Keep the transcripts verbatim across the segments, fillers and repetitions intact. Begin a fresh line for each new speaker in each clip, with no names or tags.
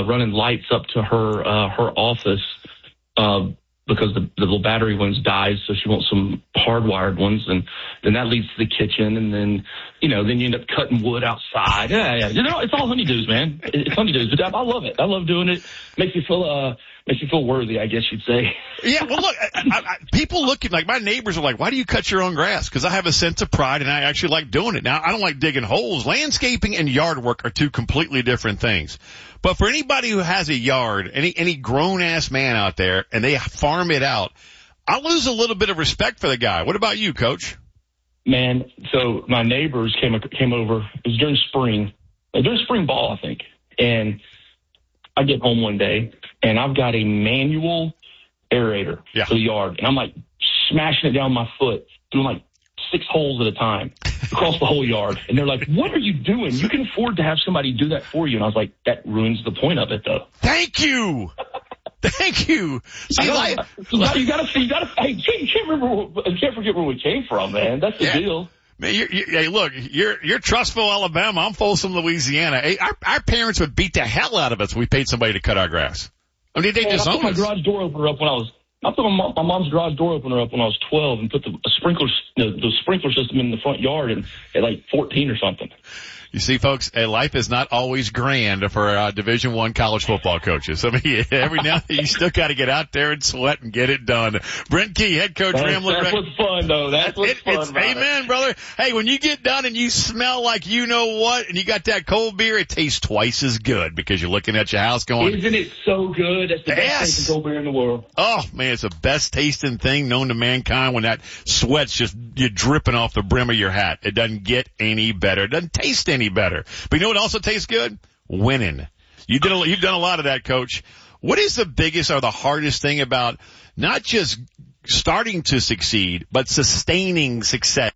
uh, running lights up to her uh, her office uh, because the, the little battery ones died, so she wants some hardwired ones, and then that leads to the kitchen, and then you know then you end up cutting wood outside. Yeah, yeah, you know it's all honeydews, man. It's honeydews, but I love it. I love doing it. Makes me feel uh makes you feel worthy, I guess you'd say.
Yeah, well, look, I, I, I, people look at, like, my neighbors are like, why do you cut your own grass? Because I have a sense of pride, and I actually like doing it. Now, I don't like digging holes. Landscaping and yard work are two completely different things. But for anybody who has a yard, any any grown-ass man out there, and they farm it out, I lose a little bit of respect for the guy. What about you, Coach?
Man, so my neighbors came came over. It was during spring, during spring ball, I think, and I get home one day, and I've got a manual aerator
yeah.
for the yard, and I'm like smashing it down my foot, doing like six holes at a time across the whole yard. And they're like, what are you doing? You can afford to have somebody do that for you. And I was like, that ruins the point of it, though.
Thank you. Thank you. See,
like, you gotta, you gotta, you gotta, hey, you can't remember, you can't forget where we came from, man. That's the
yeah.
deal.
Man, you're, you, hey, look, you're, you're Trussville, Alabama. I'm Folsom, Louisiana. Hey, our, our parents would beat the hell out of us if we paid somebody to cut our grass. I mean, they
man,
just
I
own
put
us.
my garage door opener up when I was, I put my, mom, my mom's garage door opener up when I was twelve and put the a sprinkler, the, the sprinkler system in the front yard and at like fourteen or something.
You see, folks, uh, life is not always grand for uh, Division One college football coaches. I mean, every now and then you still got to get out there and sweat and get it done. Brent Key, head coach,
That's,
Ramblin'
that's
Wreck.
what's fun, though. That's what's
it,
fun
it's,
about
Amen,
it.
brother. Hey, when you get done and you smell like you know what, and you got that cold beer, it tastes twice as good because you're looking at your house going,
isn't it so good? That's the
yes.
best tasting cold beer in the world.
Oh, man, it's the best tasting thing known to mankind when that sweat's just you're dripping off the brim of your hat. It doesn't get any better. It doesn't taste any better. But you know what also tastes good? Winning. You did a, you've done a lot of that, Coach. What is the biggest or the hardest thing about not just starting to succeed, but sustaining success?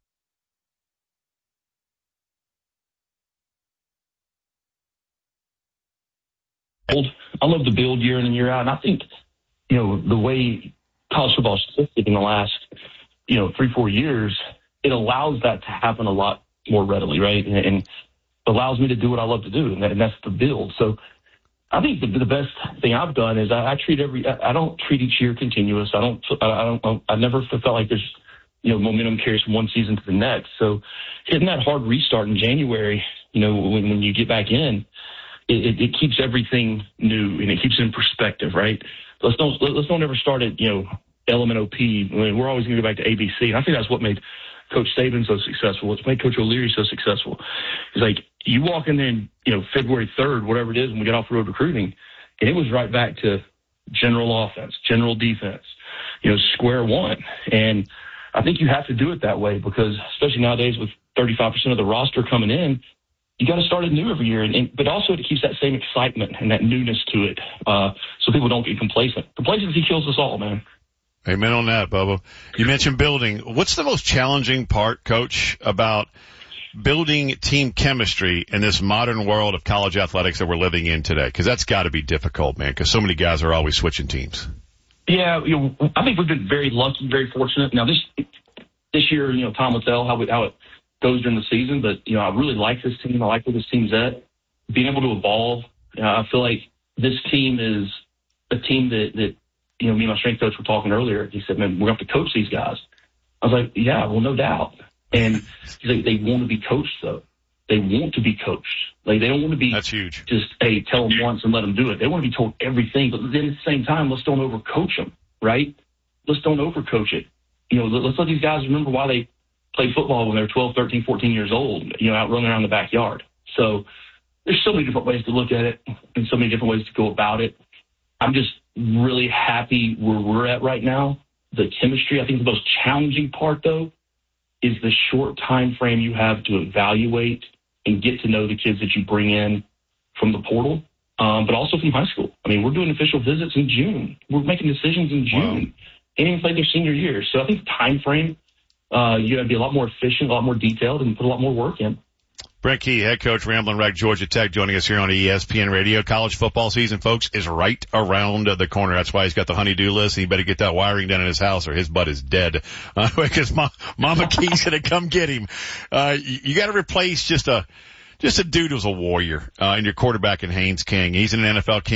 I love to build year in and year out, and I think, you know, the way college football shifted in the last, you know, three, four years, it allows that to happen a lot more readily, right? And, and allows me to do what I love to do, and, that, and that's to build. So I think the, the best thing I've done is I, I treat every, I, I don't treat each year continuous. I don't, I, I don't, I never felt like there's, you know, momentum carries from one season to the next. So hitting that hard restart in January, you know, when, when you get back in, it, it, it keeps everything new and it keeps it in perspective, right? Let's don't, let's don't ever start at, you know, L M N O P. I mean, we're always going to go back to A B C. And I think that's what made Coach Saban so successful. What's made Coach O'Leary so successful. It's like you walk in there, in, you know, February third, whatever it is, when we get off road recruiting, and it was right back to general offense, general defense, you know, square one. And I think you have to do it that way because, especially nowadays with thirty-five percent of the roster coming in, you got to start it new every year. And, and but also it keeps that same excitement and that newness to it, uh, so people don't get complacent. Complacency kills us all, man.
Amen on that, Bubba. You mentioned building. What's the most challenging part, Coach, about building team chemistry in this modern world of college athletics that we're living in today? Because that's got to be difficult, man, because so many guys are always switching teams.
Yeah, you know, I think we've been very lucky, very fortunate. Now, this this year, you know, time will tell how, we, how it goes during the season, but, you know, I really like this team. I like where this team's at. Being able to evolve, you know, I feel like this team is a team that, that you know, me and my strength coach were talking earlier. He said, man, we're going to have to coach these guys. I was like, yeah, well, no doubt. And they, they want to be coached, though. They want to be coached. Like, they don't want to be
That's huge.
Just, hey, tell them once and let them do it. They want to be told everything. But then at the same time, let's don't overcoach them, right? Let's don't overcoach it. You know, let's let these guys remember why they played football when they were twelve, thirteen, fourteen years old, you know, out running around the backyard. So there's so many different ways to look at it and so many different ways to go about it. I'm just really happy where we're at right now. The chemistry, I think the most challenging part, though, is the short time frame you have to evaluate and get to know the kids that you bring in from the portal, um, but also from high school. I mean, we're doing official visits in June. We're making decisions in June. Wow. They didn't even play their senior year. So I think the time frame, uh, you got to be a lot more efficient, a lot more detailed, and put a lot more work in.
Brent Key, head coach, Ramblin' Wreck, Georgia Tech, joining us here on E S P N Radio. College football season, folks, is right around the corner. That's why he's got the honey-do list. He better get that wiring done in his house or his butt is dead. Uh, because Ma- Mama Key's going to come get him. Uh, you, you got to replace just a, just a dude who's a warrior, uh, in your quarterback in Haynes King. He's an N F L king.